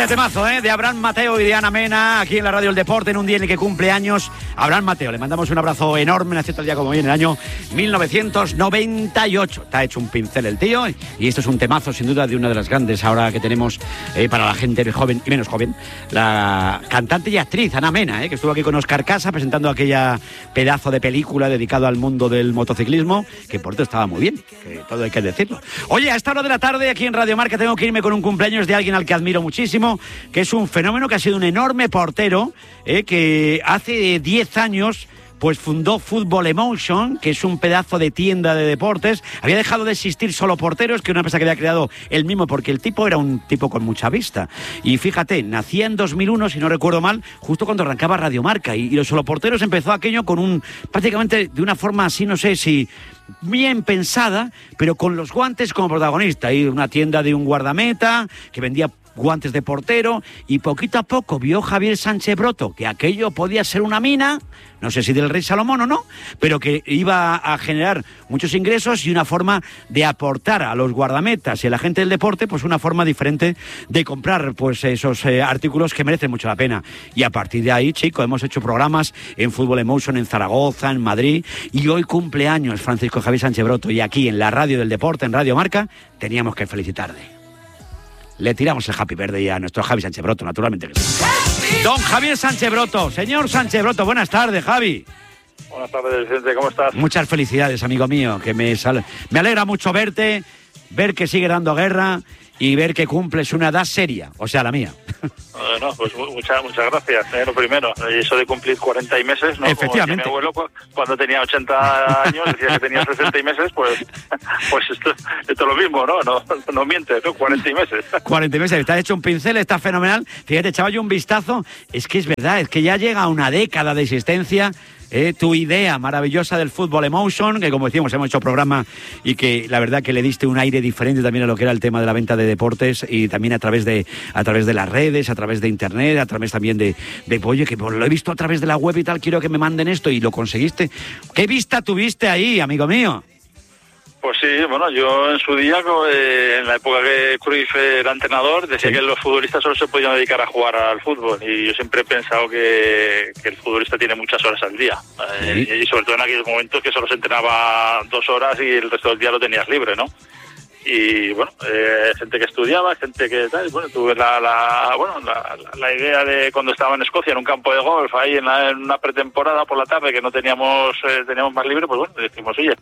Vaya temazo, de Abraham Mateo y de Ana Mena, aquí en la Radio El Deporte, en un día en el que cumple años Abraham Mateo. Le mandamos un abrazo enorme, nació tal día como hoy en el año 1998. Está hecho un pincel el tío, y esto es un temazo, sin duda, de una de las grandes ahora que tenemos para la gente joven y menos joven, la cantante y actriz Ana Mena, que estuvo aquí con Óscar Casa presentando aquella pedazo de película dedicado al mundo del motociclismo, que por cierto estaba muy bien, que todo hay que decirlo. Oye, a esta hora de la tarde, aquí en Radio Marca, tengo que irme con un cumpleaños de alguien al que admiro muchísimo, que es un fenómeno, que ha sido un enorme portero, que hace 10 años pues fundó Football Emotion, que es un pedazo de tienda de deportes. Había dejado de existir Solo Porteros, que era una empresa que había creado él mismo, porque el tipo era un tipo con mucha vista. Y fíjate, nacía en 2001, si no recuerdo mal, justo cuando arrancaba Radio Marca, y los Solo Porteros empezó aquello con prácticamente de una forma así, no sé si bien pensada, pero con los guantes como protagonista. Y una tienda de un guardameta que vendía guantes de portero, y poquito a poco vio Javier Sánchez Broto que aquello podía ser una mina, no sé si del rey Salomón o no, pero que iba a generar muchos ingresos y una forma de aportar a los guardametas y a la gente del deporte, pues una forma diferente de comprar pues esos artículos que merecen mucho la pena. Y a partir de ahí, chico, hemos hecho programas en Football Emotion, en Zaragoza, en Madrid, y hoy cumpleaños Francisco Javier Sánchez Broto, y aquí en la Radio del Deporte, en Radio Marca, teníamos que felicitarle. Le tiramos el happy birthday a nuestro Javi Sánchez Broto, naturalmente. Don Javier Sánchez Broto, señor Sánchez Broto, buenas tardes, Javi. Buenas tardes, Vicente, ¿cómo estás? Muchas felicidades, amigo mío, que me alegra mucho verte, ver que sigue dando guerra y ver que cumples una edad seria, o sea, la mía. Bueno, pues muchas gracias, lo primero. Y eso de cumplir 40 y meses, ¿no? Efectivamente. Como mi abuelo, cuando tenía 80 años, decía que tenía 60 y meses, pues esto es lo mismo, ¿no? No mientes, ¿no? 40 y meses. 40 y meses, te has hecho un pincel, está fenomenal. Fíjate, echaba yo un vistazo, es que es verdad, es que ya llega a una década de existencia. Tu idea maravillosa del Football Emotion, que como decíamos hemos hecho programa, y que la verdad que le diste un aire diferente también a lo que era el tema de la venta de deportes, y también a través de las redes, a través de internet, a través también de oye, que lo he visto a través de la web y tal, quiero que me manden esto, y lo conseguiste. ¿Qué vista tuviste ahí, amigo mío? Pues sí, bueno, yo en su día, en la época que Cruyff era entrenador, decía que los futbolistas solo se podían dedicar a jugar al fútbol, y yo siempre he pensado que el futbolista tiene muchas horas al día, y sobre todo en aquellos momentos que solo se entrenaba 2 horas y el resto del día lo tenías libre, ¿no? Y bueno, gente que estudiaba, gente que tal, bueno, tuve la idea de cuando estaba en Escocia en un campo de golf, ahí en una pretemporada por la tarde que no teníamos más libre, pues bueno, decimos, oye,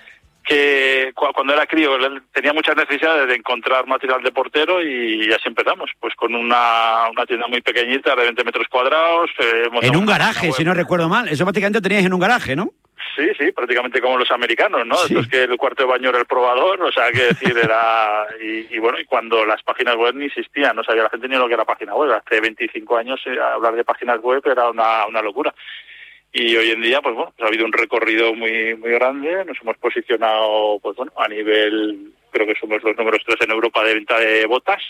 que cuando era crío tenía muchas necesidades de encontrar material de portero, y así empezamos, pues con una tienda muy pequeñita de 20 metros cuadrados. En un garaje, si no recuerdo mal, eso prácticamente lo teníais en un garaje, ¿no? Sí, prácticamente como los americanos, ¿no? Sí. Esto es que el cuarto de baño era el probador, o sea, que decir, era... Y bueno, y cuando las páginas web ni existían, no sabía la gente ni lo que era página web. Hace 25 años hablar de páginas web era una locura. Y hoy en día, pues bueno, ha habido un recorrido muy grande, nos hemos posicionado, pues bueno, a nivel, creo que somos los números 3 en Europa de venta de botas,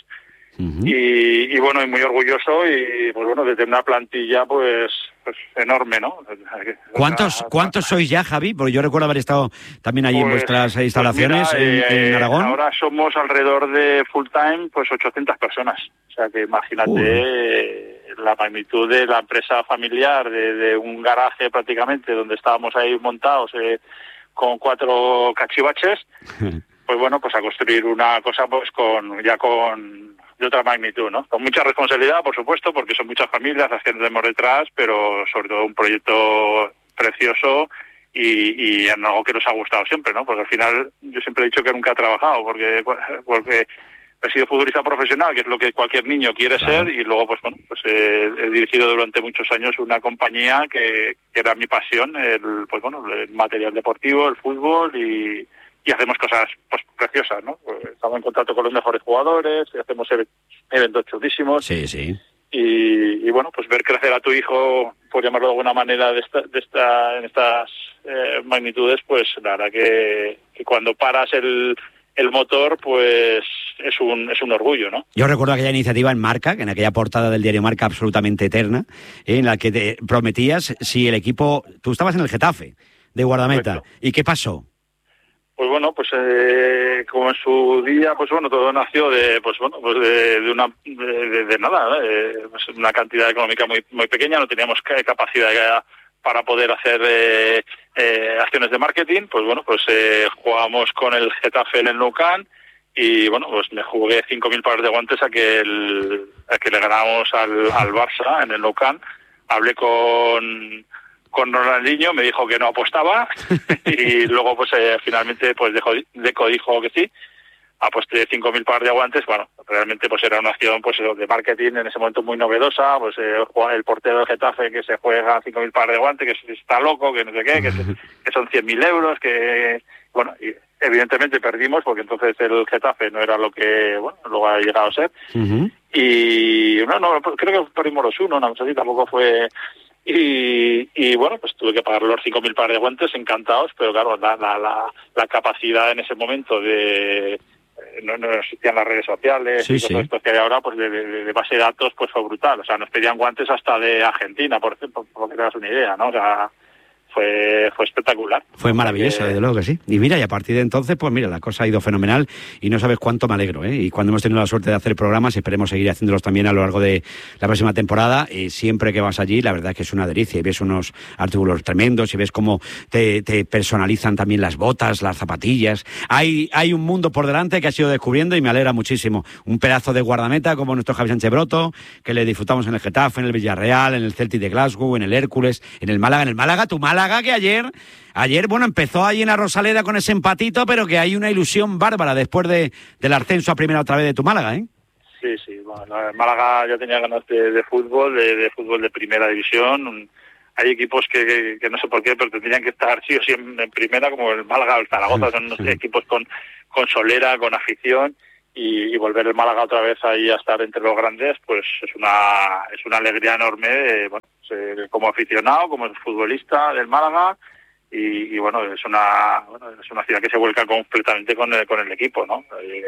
y bueno, y muy orgulloso, y pues bueno, desde una plantilla pues enorme, ¿no? ¿Cuántos sois ya, Javi? Porque yo recuerdo haber estado también allí en vuestras instalaciones, pues mira, en Aragón. Ahora somos alrededor de full time, pues 800 personas, o sea que imagínate la magnitud de la empresa familiar, de un garaje prácticamente, donde estábamos ahí montados con 4 cachivaches, pues bueno, pues a construir una cosa pues de otra magnitud, ¿no? Con mucha responsabilidad, por supuesto, porque son muchas familias las que tenemos detrás, pero sobre todo un proyecto precioso y en algo que nos ha gustado siempre, ¿no? Porque al final yo siempre he dicho que nunca he trabajado, porque he sido futbolista profesional, que es lo que cualquier niño quiere ser, y luego pues bueno, pues he dirigido durante muchos años una compañía que era mi pasión, el material deportivo, el fútbol, y hacemos cosas pues preciosas, ¿no? Pues, estamos en contacto con los mejores jugadores, hacemos eventos chulísimos. Sí. Y bueno, pues ver crecer a tu hijo, por llamarlo de alguna manera, en estas magnitudes, pues la verdad que cuando paras el motor, pues es un orgullo, ¿no? Yo recuerdo aquella iniciativa en Marca, que en aquella portada del diario Marca absolutamente eterna, en la que te prometías si el equipo... Tú estabas en el Getafe, de guardameta. Correcto. ¿Y qué pasó? Pues bueno, pues como en su día, pues bueno, todo nació de nada, pues una cantidad económica muy pequeña, no teníamos capacidad para poder hacer acciones de marketing. Pues bueno, pues jugamos con el Getafe en el Nou Camp y bueno, pues me jugué 5.000 pares de guantes a que le ganamos al Barça en el Nou Camp. Hablé con Ronaldinho, me dijo que no apostaba y luego pues finalmente pues dijo que sí. Aposté 5.000 pares de guantes. Bueno, realmente pues era una acción pues de marketing en ese momento muy novedosa. Pues el portero del Getafe que se juega 5.000 pares de guantes, que está loco, que no sé qué, que son 100.000 euros, que bueno, y evidentemente perdimos porque entonces el Getafe no era lo que bueno luego ha llegado a ser. Y no creo que perdimos los 1, no sé si tampoco fue. Y bueno, pues tuve que pagar los 5.000 pares de guantes, encantados, pero claro, la capacidad en ese momento de no existían las redes sociales y todo esto que hay ahora, pues de base de datos pues fue brutal. O sea, nos pedían guantes hasta de Argentina, por ejemplo, por que te das una idea, ¿no? O sea, fue espectacular. Fue maravilloso, desde luego que sí. Y mira, y a partir de entonces, pues mira, la cosa ha ido fenomenal y no sabes cuánto me alegro, ¿eh? Y cuando hemos tenido la suerte de hacer programas, esperemos seguir haciéndolos también a lo largo de la próxima temporada. Y siempre que vas allí, la verdad que es una delicia. Y ves unos artículos tremendos y ves cómo te personalizan también las botas, las zapatillas. Hay un mundo por delante que has ido descubriendo y me alegra muchísimo. Un pedazo de guardameta como nuestro Javi Sánchez Broto, que le disfrutamos en el Getafe, en el Villarreal, en el Celtic de Glasgow, en el Hércules, en el Málaga, tu Málaga, que ayer, bueno, empezó allí en la Rosaleda con ese empatito, pero que hay una ilusión bárbara después del ascenso a primera otra vez de tu Málaga, ¿eh? Sí, bueno, el Málaga ya tenía ganas de fútbol, de fútbol de primera división. Hay equipos que no sé por qué, pero tendrían que estar sí o sí en primera, como el Málaga o el Zaragoza, son equipos con solera, con afición, y volver el Málaga otra vez ahí a estar entre los grandes, pues es una alegría enorme, como aficionado, como futbolista del Málaga, y bueno, es una ciudad que se vuelca completamente con el equipo, ¿no?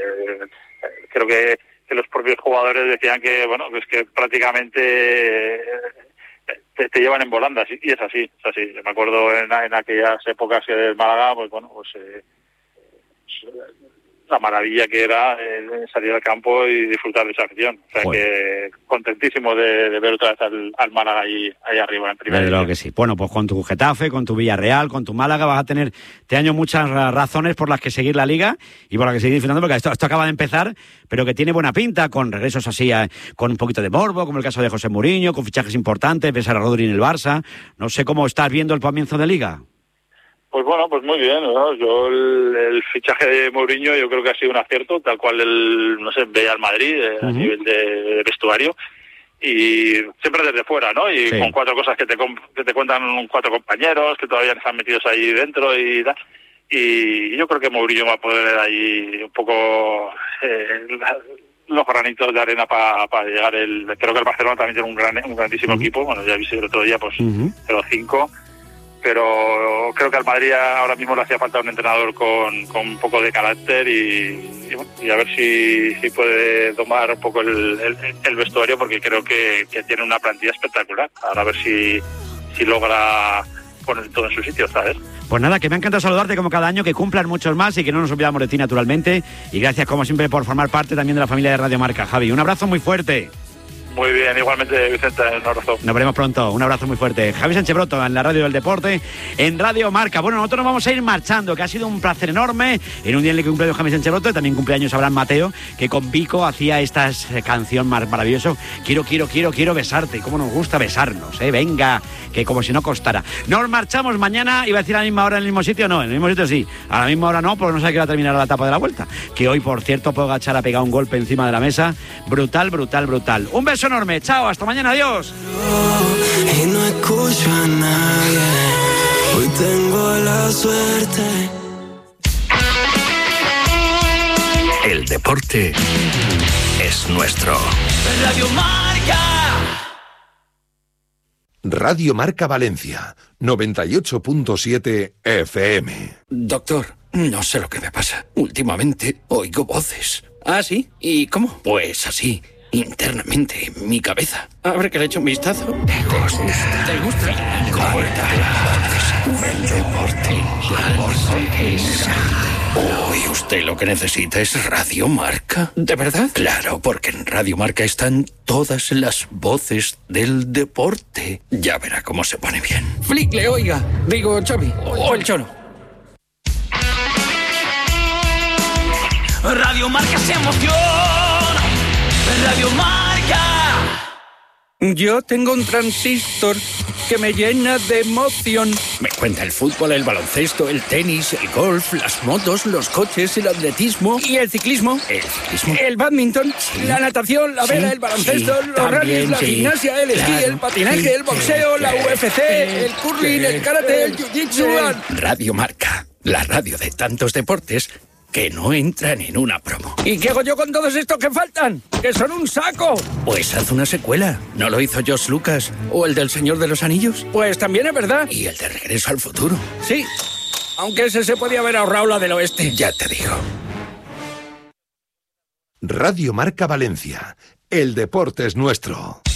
Creo que los propios jugadores decían que bueno, pues que prácticamente te llevan en volandas, y es así. Me acuerdo en aquellas épocas que del Málaga, pues bueno, pues la maravilla que era salir al campo y disfrutar de esa afición. O sea, que contentísimo de ver otra vez al Málaga ahí arriba en primera división. Claro que sí. Bueno, pues con tu Getafe, con tu Villarreal, con tu Málaga vas a tener este año muchas razones por las que seguir la Liga y por las que seguir disfrutando, porque esto acaba de empezar, pero que tiene buena pinta, con regresos así, con un poquito de morbo, como el caso de José Mourinho, con fichajes importantes, pensar a Rodri en el Barça. No sé cómo estás viendo el comienzo de Liga. Pues bueno, pues muy bien, ¿no? Yo el fichaje de Mourinho yo creo que ha sido un acierto, tal cual veía al Madrid a nivel de vestuario, y siempre desde fuera, ¿no? Y con 4 cosas que te cuentan 4 compañeros que todavía están metidos ahí dentro y tal. Y yo creo que Mourinho va a poder ahí un poco los granitos de arena para llegar. Creo que el Barcelona también tiene un grandísimo equipo. Bueno, ya viste el otro día, pues 0-5. Pero creo que al Madrid ahora mismo le hacía falta un entrenador con un poco de carácter y a ver si puede domar un poco el vestuario, porque creo que tiene una plantilla espectacular. Ahora a ver si logra poner todo en su sitio, ¿sabes? Pues nada, que me ha encantado saludarte como cada año, que cumplan muchos más y que no nos olvidamos de ti, naturalmente. Y gracias, como siempre, por formar parte también de la familia de Radio Marca. Javi, un abrazo muy fuerte. Muy bien, igualmente, Vicente, un abrazo. Nos veremos pronto, un abrazo muy fuerte. Javi Sánchez Broto, en la Radio del Deporte, en Radio Marca. Bueno, nosotros nos vamos a ir marchando, que ha sido un placer enorme. En un día en el que cumpleaños Javi Sánchez Broto, y también cumpleaños Abraham Mateo, que con Vico hacía esta canción maravillosa. Quiero besarte. Cómo nos gusta besarnos, ¿eh? Venga, que como si no costara. Nos marchamos mañana, iba a decir a la misma hora en el mismo sitio, no, en el mismo sitio sí. A la misma hora no, porque no sabe que va a terminar la etapa de la vuelta. Que hoy, por cierto, Pogačar ha pegado un golpe encima de la mesa. Brutal. Un beso enorme, chao, hasta mañana, adiós. Y no escucho a nadie, hoy tengo la suerte. El deporte es nuestro. Radio Marca. Radio Marca Valencia, 98.7 FM. Doctor, no sé lo que me pasa. Últimamente oigo voces. ¿Ah, sí? ¿Y cómo? Pues así, internamente, en mi cabeza. Abre que le echo un vistazo. ¿Te gusta? El deporte es Uy, usted lo que necesita es Radio Marca. ¿De verdad? Claro, porque en Radio Marca están todas las voces del deporte. Ya verá cómo se pone bien. Flickle, oiga. Digo, Xavi. O el Cholo. Radio Marca se emociona. Radio Marca. Yo tengo un transistor que me llena de emoción. Me cuenta el fútbol, el baloncesto, el tenis, el golf, las motos, los coches, el atletismo y el ciclismo. El bádminton, la natación, la vela, el baloncesto, los rallies, la gimnasia, el esquí, el patinaje, el boxeo, la UFC, el curling, el karate, el jiu-jitsu. Radio Marca, la radio de tantos deportes que no entran en una promo. ¿Y qué hago yo con todos estos que faltan? ¡Que son un saco! Pues haz una secuela. ¿No lo hizo George Lucas? ¿O el del Señor de los Anillos? Pues también es verdad. ¿Y el de Regreso al Futuro? Sí. Aunque ese se podía haber ahorrado la del oeste. Ya te digo. Radio Marca Valencia. El deporte es nuestro.